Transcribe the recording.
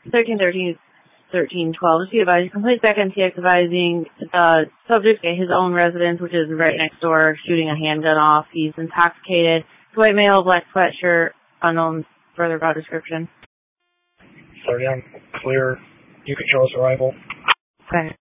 1312. Just be advised, complaints back NTX advising subject at his own residence, which is right next door, shooting a handgun off. He's intoxicated. White male, black sweatshirt, unknown further about description. 30, I'm clear. You can show us arrival. Okay.